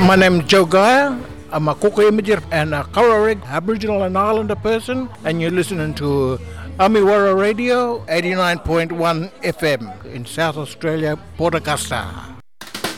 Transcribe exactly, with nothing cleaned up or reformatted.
My name is Joe Geyer. I'm a Koko Imajir and a Kaurareg Aboriginal and Islander person, and you're listening to Amiwara Radio eighty-nine point one F M in South Australia, Port Augusta.